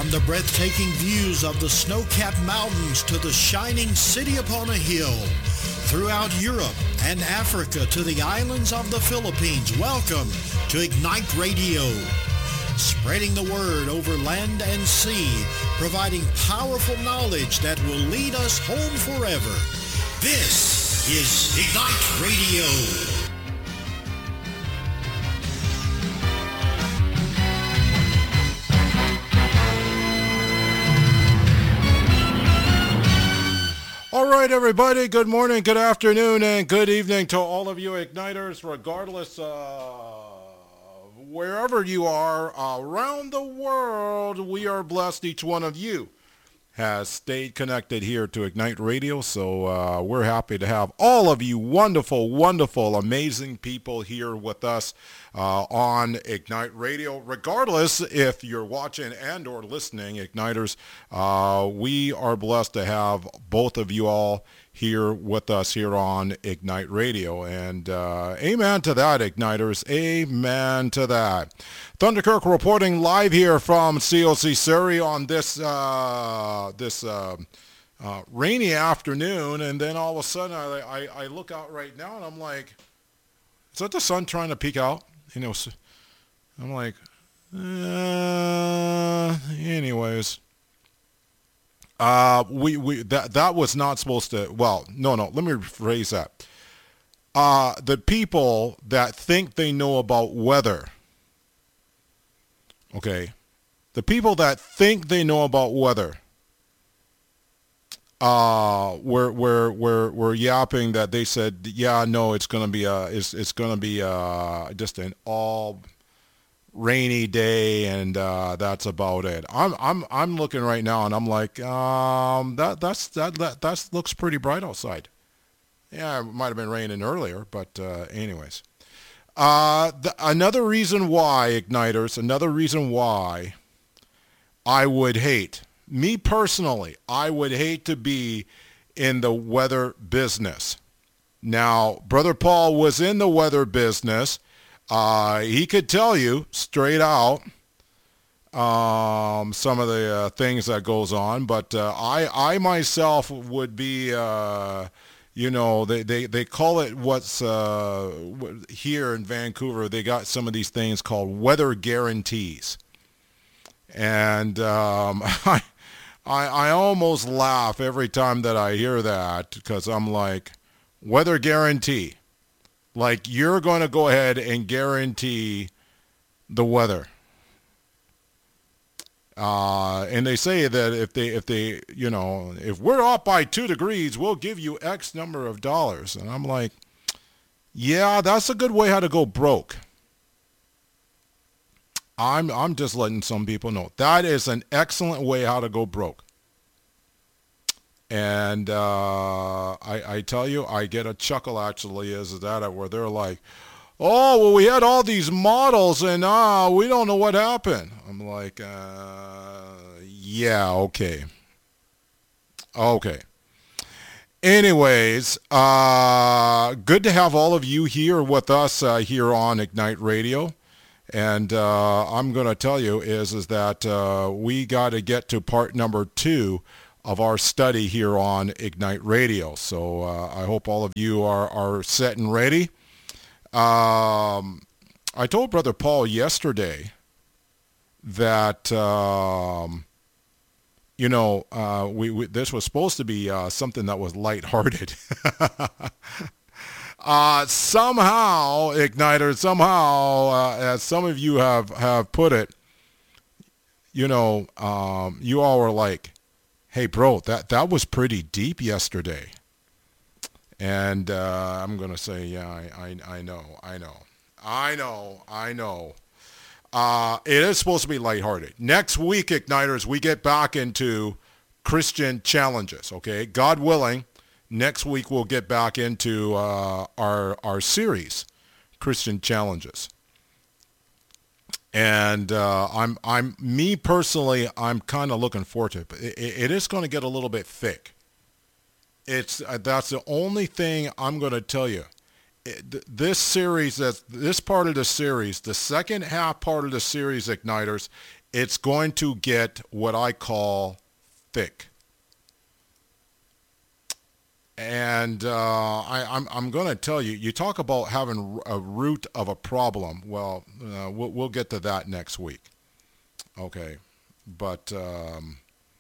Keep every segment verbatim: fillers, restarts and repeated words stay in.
From the breathtaking views of the snow-capped mountains to the shining city upon a hill, throughout Europe and Africa to the islands of the Philippines, welcome to Ignite Radio. Spreading the word over land and sea, providing powerful knowledge that will lead us home forever. This is Ignite Radio. All right, everybody, good morning, good afternoon, and good evening to all of you Igniters, regardless of wherever you are around the world. We are blessed each one of you has stayed connected here to Ignite Radio, so uh, we're happy to have all of you wonderful, wonderful, amazing people here with us uh, on Ignite Radio. Regardless if you're watching and or listening, Igniters, uh, we are blessed to have both of you all here with us here on Ignite Radio. And uh, amen to that, Igniters. Amen to that. Thunderkirk reporting live here from C O C Surrey on this uh, this uh, uh, rainy afternoon. And then all of a sudden I, I, I look out right now and I'm like, is that the sun trying to peek out? You know, I'm like, uh, anyways. Uh, we, we, that, that was not supposed to, well, no, no, let me rephrase that. Uh, the people that think they know about weather, okay, the people that think they know about weather, uh, were, were, were, were yapping that they said, yeah, no, it's going to be a, it's, it's going to be a, just an all rainy day, and uh, that's about it. I'm I'm I'm looking right now, and I'm like, um, that that's that that that looks pretty bright outside. Yeah, it might have been raining earlier, but uh, anyways, uh, the, another reason why, Igniters, another reason why I would hate, me personally, I would hate to be in the weather business. Now, Brother Paul was in the weather business. Uh, he could tell you straight out um, some of the uh, things that goes on, but uh, I, I myself would be, uh, you know, they, they, they call it what's uh, here in Vancouver. They got some of these things called weather guarantees, and um, I, I, I almost laugh every time that I hear that because I'm like, weather guarantee. Like, you're going to go ahead and guarantee the weather. Uh, and they say that if they, if they, you know, if we're off by two degrees, we'll give you X number of dollars. And I'm like, yeah, that's a good way how to go broke. I'm, I'm just letting some people know. That is an excellent way how to go broke. And uh, I, I tell you, I get a chuckle actually is that where they're like, oh, well, we had all these models and uh, we don't know what happened. I'm like, uh, yeah, okay. Okay. Anyways, uh, good to have all of you here with us uh, here on Ignite Radio. And uh, I'm going to tell you is, is that uh, we got to get to part number two of our study here on Ignite Radio. So uh, I hope all of you are, are set and ready. Um, I told Brother Paul yesterday that, um, you know, uh, we, we this was supposed to be uh, something that was lighthearted. uh, somehow, Igniter, somehow, uh, as some of you have, have put it, you know, um, you all were like, hey, bro, that, that was pretty deep yesterday. And uh, I'm going to say, yeah, I, I, I know, I know, I know, I know. Uh, it is supposed to be lighthearted. Next week, Igniters, we get back into Christian challenges, okay? God willing, next week we'll get back into uh, our, our series, Christian Challenges. And uh, I'm, I'm, me personally, I'm kind of looking forward to it. But it, it is going to get a little bit thick. It's uh, that's the only thing I'm going to tell you. It, this series, that's this part of the series, the second half part of the series, Igniters, it's going to get what I call thick. And uh, I, I'm, I'm going to tell you, you talk about having a root of a problem. Well, uh, we'll, we'll get to that next week. Okay. But a um,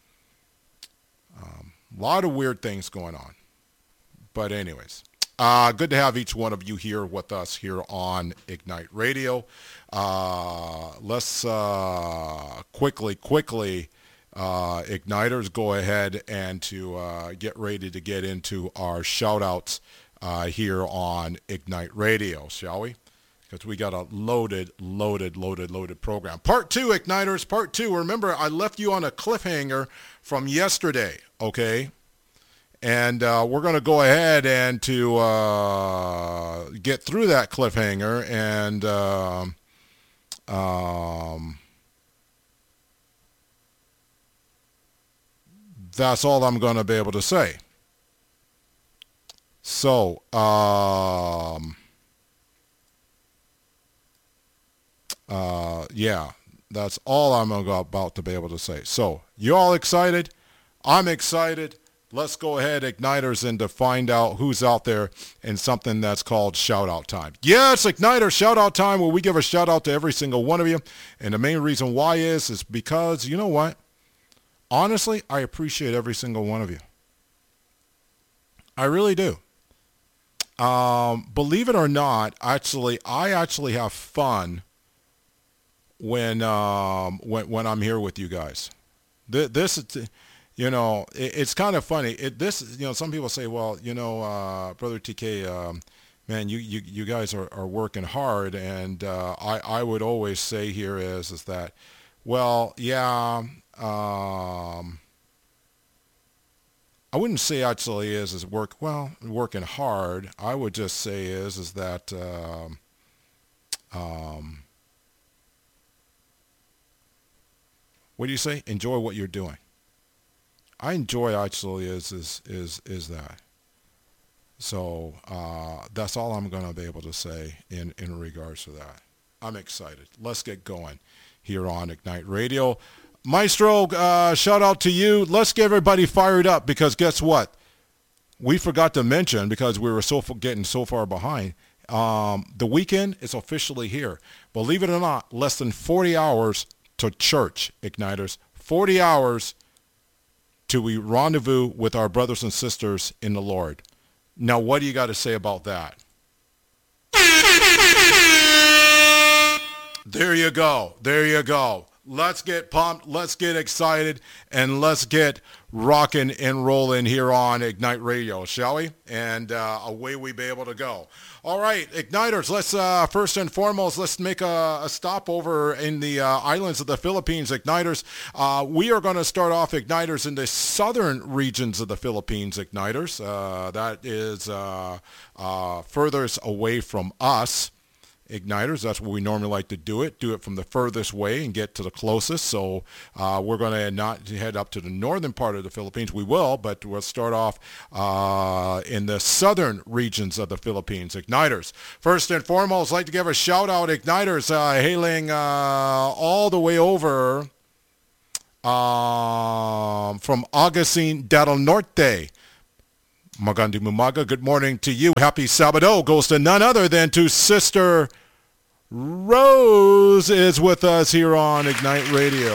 um, lot of weird things going on. But anyways, uh, good to have each one of you here with us here on Ignite Radio. Uh, let's uh, quickly, quickly... Uh, Igniters, go ahead and to uh, get ready to get into our shout-outs uh, here on Ignite Radio, shall we? Because we got a loaded, loaded, loaded, loaded program. Part two, Igniters, part two. Remember, I left you on a cliffhanger from yesterday, okay? And uh, we're going to go ahead and to uh, get through that cliffhanger and... Um, um, that's all I'm going to be able to say. So, um, uh, yeah, that's all I'm about to be able to say. So, you all excited? I'm excited. Let's go ahead, Igniters, and to find out who's out there in something that's called shout-out time. Yes, Igniter shout-out time, where we give a shout-out to every single one of you. And the main reason why is, is because, you know what? Honestly, I appreciate every single one of you. I really do. Um, believe it or not, actually, I actually have fun when um, when when I'm here with you guys. This, you know, it, it's kind of funny. It, this, you know, some people say, well, you know, uh, Brother T K, um, man, you, you, you guys are, are working hard, and uh, I I would always say here is is that, well, yeah. Um, I wouldn't say actually is is work well working hard. I would just say is is that um, um, what do you say? Enjoy what you're doing. I enjoy actually is is is is that. So uh, that's all I'm going to be able to say in in regards to that. I'm excited. Let's get going here on Ignite Radio. Maestro, uh, shout out to you. Let's get everybody fired up, because guess what? We forgot to mention, because we were so getting so far behind, um, the weekend is officially here. Believe it or not, less than forty hours to church, Igniters. forty hours till we rendezvous with our brothers and sisters in the Lord. Now, what do you got to say about that? There you go. There you go. Let's get pumped, let's get excited, and let's get rocking and rolling here on Ignite Radio, shall we? And uh, away we be able to go. All right, Igniters, let's uh, first and foremost, let's make a, a stop over in the uh, islands of the Philippines, Igniters. Uh, we are going to start off, Igniters, in the southern regions of the Philippines, Igniters. Uh, that is uh, uh, furthest away from us. Igniters, that's where we normally like to do it, do it from the furthest way and get to the closest. So uh, we're going to not head up to the northern part of the Philippines. We will, but we'll start off uh, in the southern regions of the Philippines. Igniters, first and foremost, I'd like to give a shout out, Igniters, uh, hailing uh, all the way over um, from Augustine del Norte. Magandang umaga, good morning to you. Happy Sabado goes to none other than to Sister Rose is with us here on Ignite Radio.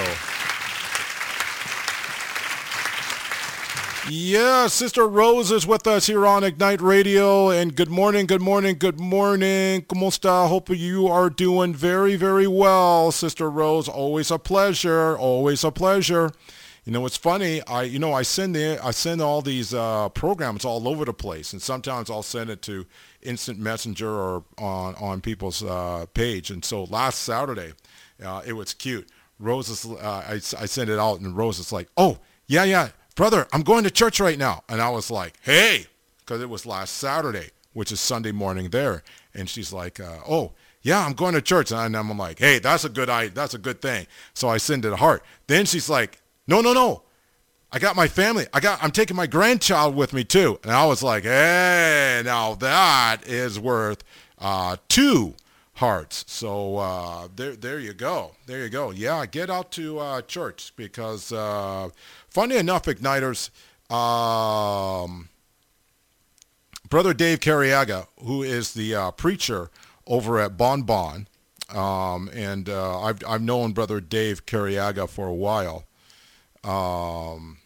Yeah, Sister Rose is with us here on Ignite Radio. And good morning, good morning, good morning. Kumusta? Hope you are doing very, very well, Sister Rose. Always a pleasure, always a pleasure. You know, it's funny. I, you know, I send the, I send all these uh, programs all over the place, and sometimes I'll send it to Instant Messenger or on on people's uh, page. And so last Saturday, uh, it was cute. Rose is, uh, I, I sent it out, and Rose is like, "Oh, yeah, yeah, brother, I'm going to church right now." And I was like, "Hey," because it was last Saturday, which is Sunday morning there. And she's like, uh, "Oh, yeah, I'm going to church." And I'm like, "Hey, that's a good I, that's a good thing." So I send it a heart. Then she's like, No, no, no. I got my family. I got, I'm taking my grandchild with me too. And I was like, hey, now that is worth uh, two hearts. So uh, there, there you go. There you go. Yeah, get out to uh, church because, uh, funny enough, Igniters, um, Brother Dave Carriaga, who is the uh, preacher over at Bon Bon, um, and uh, I've I've known Brother Dave Carriaga for a while. Um,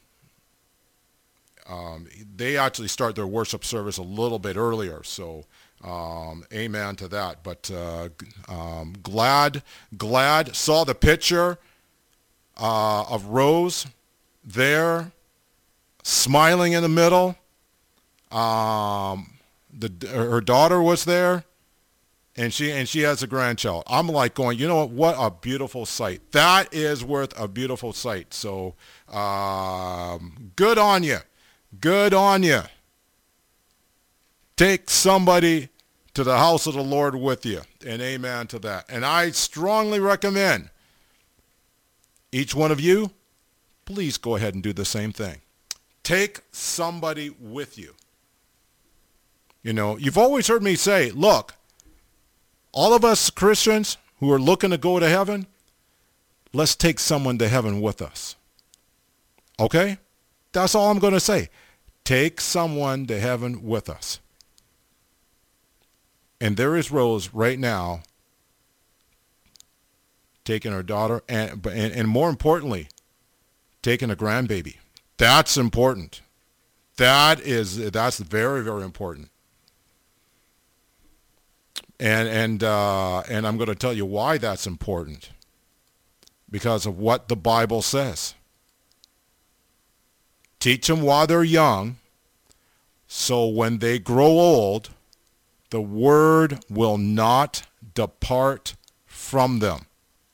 um, they actually start their worship service a little bit earlier, so. Um, amen to that. But uh, um, glad, glad saw the picture uh, of Rose there, smiling in the middle. Um, the her daughter was there, and she and she has a grandchild. I'm like going, you know what? What a beautiful sight. That is worth a beautiful sight. So um, good on you, good on you. Take somebody to the house of the Lord with you, and amen to that. And I strongly recommend each one of you, please go ahead and do the same thing. Take somebody with you. You know, you've always heard me say, look, all of us Christians who are looking to go to heaven, let's take someone to heaven with us. Okay? That's all I'm going to say. Take someone to heaven with us. And there is Rose right now taking her daughter and, and, and more importantly, taking a grandbaby. That's important. That is, that's very, very important. And, and, uh, and I'm going to tell you why that's important. Because of what the Bible says. Teach them while they're young, so when they grow old, the word will not depart from them.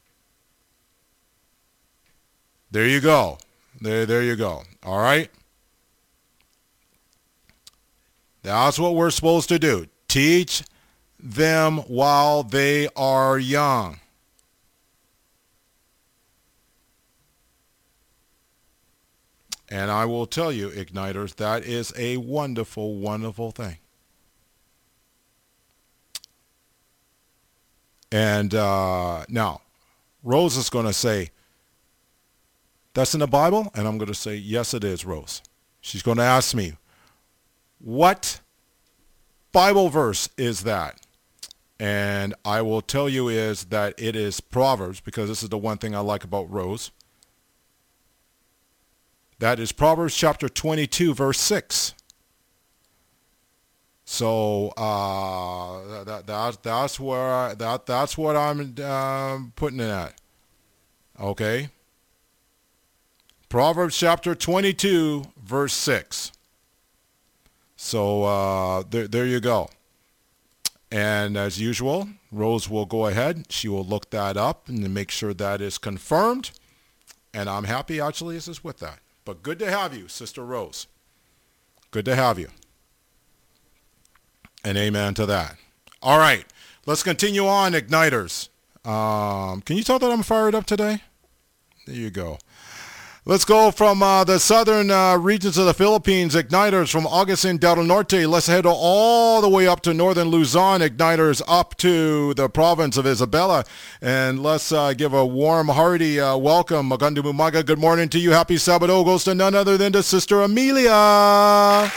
There you go. There, there you go. All right? That's what we're supposed to do. Teach them while they are young. And I will tell you, Igniters, that is a wonderful, wonderful thing. And uh, now, Rose is going to say, that's in the Bible? And I'm going to say, yes, it is, Rose. She's going to ask me, what Bible verse is that? And I will tell you is that it is Proverbs, because this is the one thing I like about Rose. That is Proverbs chapter twenty-two, verse six. So uh, that, that that's where I, that that's what I'm uh, putting it at. Okay. Proverbs chapter twenty-two, verse six. So uh, there there you go. And as usual, Rose will go ahead. She will look that up and make sure that is confirmed. And I'm happy actually this is with that. But good to have you, Sister Rose. Good to have you. And amen to that. All right, let's continue on, Igniters. Um, can you tell that I'm fired up today? There you go. Let's go from uh, the southern uh, regions of the Philippines, Igniters from Augustin del Norte. Let's head all the way up to northern Luzon, Igniters, up to the province of Isabela. And let's uh, give a warm, hearty uh, welcome. Magandang umaga, good morning to you. Happy Sabado goes to none other than to Sister Amelia.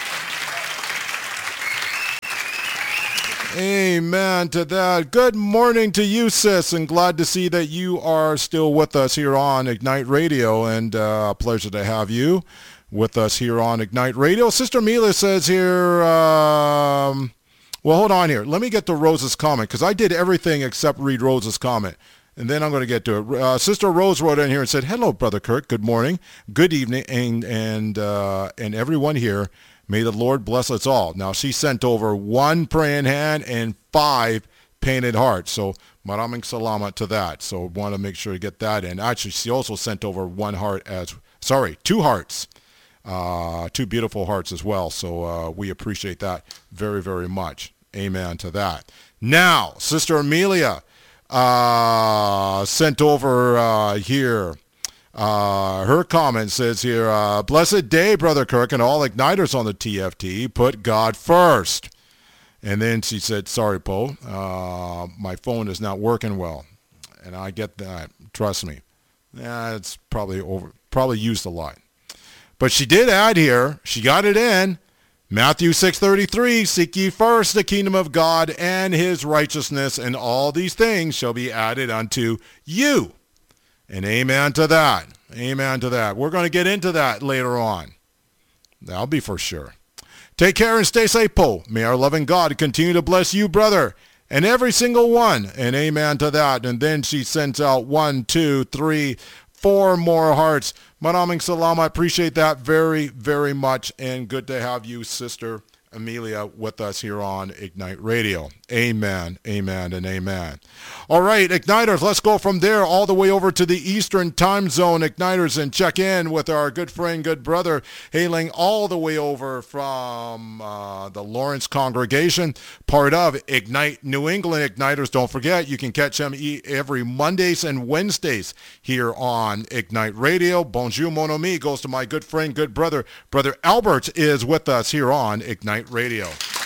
Amen to that. Good morning to you, sis, and glad to see that you are still with us here on Ignite Radio, and uh, a pleasure to have you with us here on Ignite Radio. Sister Amelia says here, um, well, hold on here. Let me get to Rose's comment, because I did everything except read Rose's comment, and then I'm going to get to it. Uh, Sister Rose wrote in here and said, hello, Brother Kirk. Good morning, good evening, and, and, uh, and everyone here. May the Lord bless us all. Now, she sent over one praying hand and five painted hearts. So, maraming salamat to that. So, want to make sure to get that in. Actually, she also sent over one heart as, sorry, two hearts. Uh, two beautiful hearts as well. So, uh, we appreciate that very, very much. Amen to that. Now, Sister Amelia uh, sent over uh, here. Uh, her comment says here, uh, blessed day, Brother Kirk, and all Igniters on the T F T. Put God first. And then she said, sorry, Poe, uh, my phone is not working well. And I get that. Trust me. Yeah, it's probably over, probably used a lot. But she did add here, she got it in, Matthew six thirty-three, seek ye first the kingdom of God and his righteousness, and all these things shall be added unto you. And amen to that. Amen to that. We're going to get into that later on. That'll be for sure. Take care and stay safe, Poe. May our loving God continue to bless you, brother, and every single one. And amen to that. And then she sends out one, two, three, four more hearts. Maraming salam. I appreciate that very, very much. And good to have you, Sister Amelia, with us here on Ignite Radio. Amen, amen, and amen. All right, Igniters, let's go from there all the way over to the Eastern Time Zone, Igniters, and check in with our good friend, good brother, hailing all the way over from uh, the Lawrence congregation, part of Ignite New England. Igniters, don't forget, you can catch him every Mondays and Wednesdays here on Ignite Radio. Bonjour, mon ami, goes to my good friend, good brother. Brother Albert is with us here on Ignite Radio.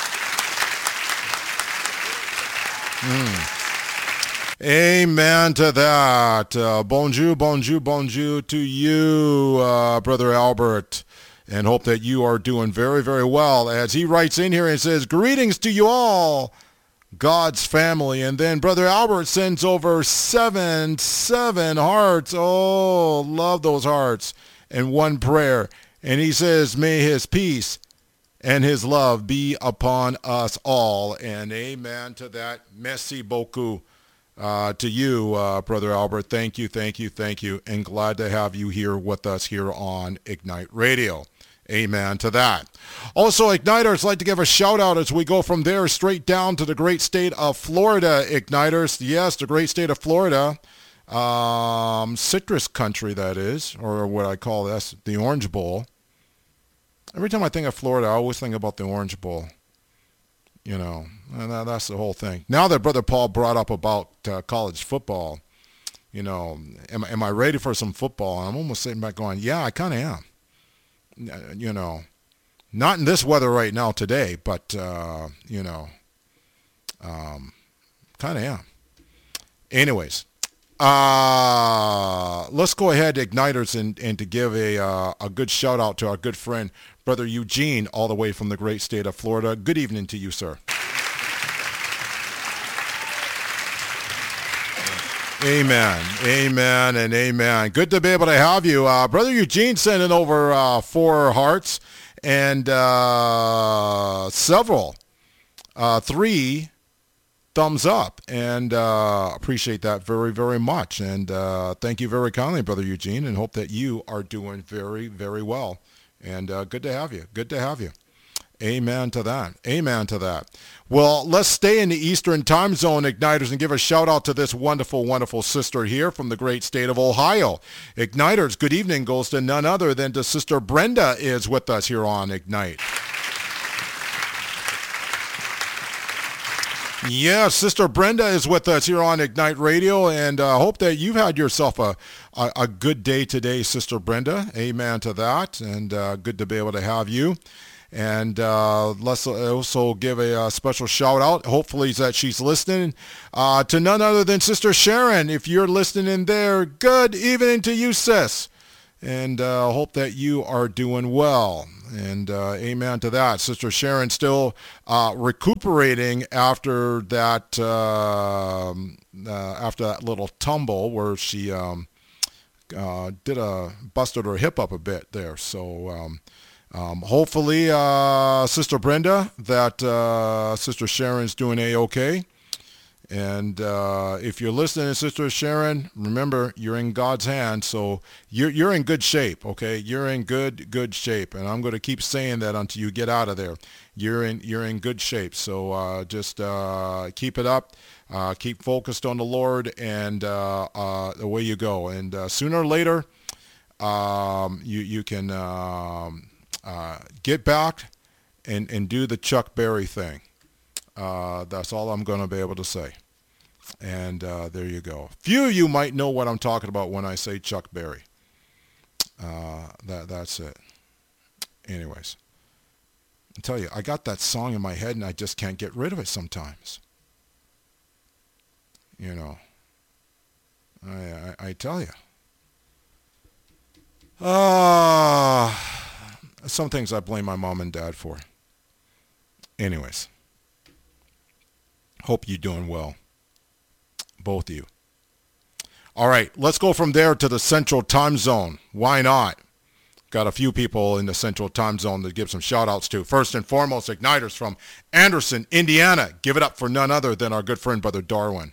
Mm. Amen to that. Uh, bonjour, bonjour, bonjour to you, uh, Brother Albert, and hope that you are doing very, very well. As he writes in here and says, greetings to you all, God's family. And then Brother Albert sends over seven, seven hearts. Oh, love those hearts. And one prayer. And he says, may his peace and his love be upon us all. And amen to that. Merci beaucoup uh, to you, uh, Brother Albert. Thank you, thank you, thank you. And glad to have you here with us here on Ignite Radio. Amen to that. Also, Igniters, like to give a shout out as we go from there straight down to the great state of Florida, Igniters. Yes, the great state of Florida. Um, citrus country, that is, or what I call this, the Orange Bowl. Every time I think of Florida, I always think about the Orange Bowl. You know, and that, that's the whole thing. Now that Brother Paul brought up about uh, college football, you know, am, am I ready for some football? And I'm almost sitting back going, yeah, I kind of am. You know, not in this weather right now today, but, uh, you know, um, kind of am. Anyways, uh, let's go ahead, Igniters, and, and to give a, uh, a good shout out to our good friend, Brother Eugene, all the way from the great state of Florida. Good evening to you, sir. Amen, amen, and amen. Good to be able to have you. Uh, Brother Eugene sending over uh, four hearts and uh, several, uh, three thumbs up, and uh, appreciate that very, very much. And uh, thank you very kindly, Brother Eugene, and hope that you are doing very, very well. And uh, good to have you. Good to have you. Amen to that. Amen to that. Well, let's stay in the Eastern Time Zone, Igniters, and give a shout out to this wonderful, wonderful sister here from the great state of Ohio. Igniters, good evening goes to none other than to Sister Brenda is with us here on Ignite. Yes, Sister Brenda is with us here on Ignite Radio, and I uh, hope that you've had yourself a, a, a good day today, Sister Brenda. Amen to that, and uh, good to be able to have you. And uh, let's also give a, a special shout out, hopefully that she's listening, uh, to none other than Sister Sharon. If you're listening there, good evening to you, sis. And uh, hope that you are doing well. And uh, amen to that. Sister Sharon still uh, recuperating after that uh, uh, after that little tumble where she um, uh, did a busted her hip up a bit there. So um, um, hopefully, uh, Sister Brenda, that uh, Sister Sharon's doing a-okay. And uh, if you're listening, Sister Sharon, remember, you're in God's hands, so you're you're in good shape, okay? You're in good good shape, and I'm going to keep saying that until you get out of there. You're in you're in good shape, so uh, just uh, keep it up, uh, keep focused on the Lord, and uh, uh, away you go. And uh, sooner or later, um, you you can um, uh, get back and and do the Chuck Berry thing. Uh, that's all I'm going to be able to say. And uh, there you go. Few of you might know what I'm talking about when I say Chuck Berry. Uh, that that's it. Anyways, I tell you, I got that song in my head and I just can't get rid of it sometimes. You know, I, I, I tell you. Uh, some things I blame my mom and dad for. Anyways, hope you're doing well, both of you. All right, let's go from there to the Central Time Zone. Why not? Got a few people in the Central Time Zone to give some shout-outs to. First and foremost, Igniters from Anderson, Indiana. Give it up for none other than our good friend, Brother Darwin.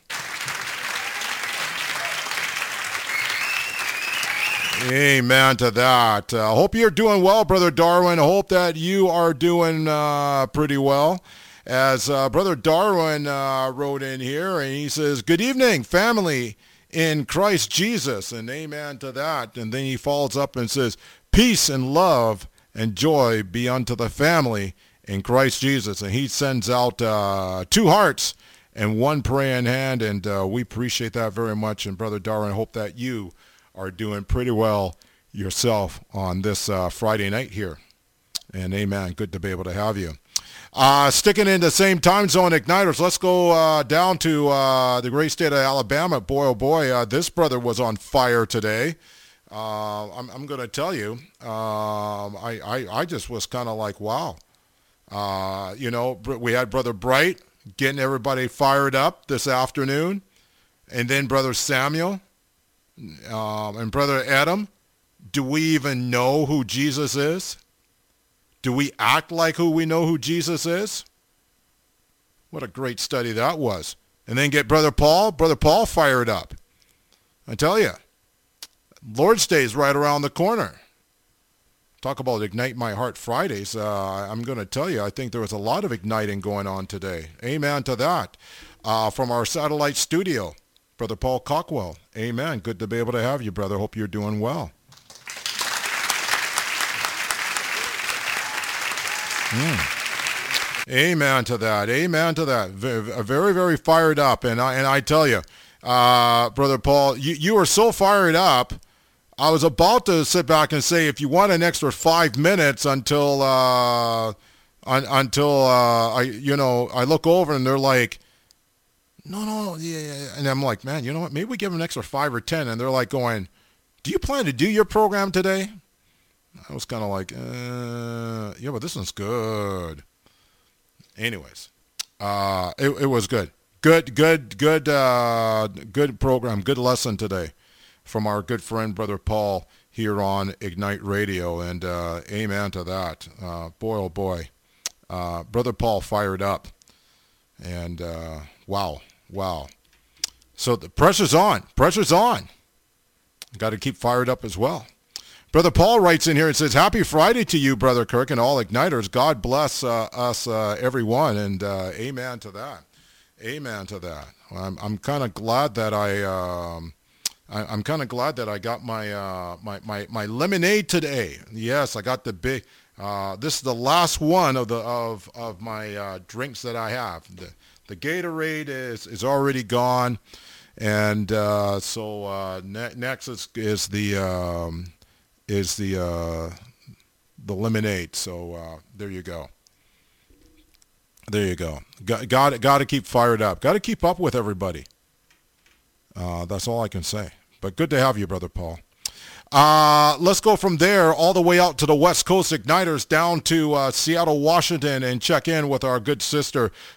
Amen to that. I uh, hope you're doing well, Brother Darwin. I hope that you are doing uh, pretty well. As uh, Brother Darwin uh, wrote in here, and he says, good evening, family in Christ Jesus, and amen to that. And then he follows up and says, peace and love and joy be unto the family in Christ Jesus. And he sends out uh, two hearts and one praying hand, and uh, we appreciate that very much. And Brother Darwin, I hope that you are doing pretty well yourself on this uh, Friday night here. And amen, good to be able to have you. Uh, sticking in the same time zone, Igniters, let's go uh, down to uh, the great state of Alabama. Boy, oh boy, uh, this brother was on fire today. Uh, I'm, I'm going to tell you, um, I, I, I just was kind of like, wow. Uh, you know, we had Brother Bright getting everybody fired up this afternoon. And then Brother Samuel um, and Brother Adam. Do we even know who Jesus is? Do we act like who we know who Jesus is? What a great study that was. And then get Brother Paul, Brother Paul fired up. I tell you, Lord's Day is right around the corner. Talk about Ignite My Heart Fridays. Uh, I'm going to tell you, I think there was a lot of igniting going on today. Amen to that. Uh, from our satellite studio, Brother Paul Cockwell. Amen. Good to be able to have you, brother. Hope you're doing well. Mm. Amen to that. Amen to that. V- very, very fired up. And I, and I tell you, uh, Brother Paul, you, you are so fired up. I was about to sit back and say, if you want an extra five minutes until, uh, un, until uh, I, you know, I look over and they're like, no, no, yeah, yeah. And I'm like, man, you know what? Maybe we give them an extra five or ten. And they're like going, do you plan to do your program today? I was kind of like, uh, yeah, but this one's good. Anyways, uh, it, it was good. Good, good, good, uh, good program, good lesson today from our good friend, Brother Paul, here on Ignite Radio. And uh, amen to that. Uh, boy, oh boy. Uh, Brother Paul fired up. And uh, wow, wow. So the pressure's on. Pressure's on. Got to keep fired up as well. Brother Paul writes in here and says, happy Friday to you, Brother Kirk, and all Igniters. God bless uh, us, uh, everyone, and uh, amen to that. Amen to that. I'm, I'm kind of glad that I, um, I I'm kind of glad that I got my, uh, my my my lemonade today. Yes, I got the big. Uh, this is the last one of the of of my uh, drinks that I have. The the Gatorade is is already gone, and uh, so uh, ne- next is is the. Um, is the uh, the lemonade. So uh, there you go. There you go. Got got, got to keep fired up. Got to keep up with everybody. Uh, that's all I can say. But good to have you, Brother Paul. Uh, let's go from there all the way out to the West Coast Igniters down to uh, Seattle, Washington, and check in with our good sister,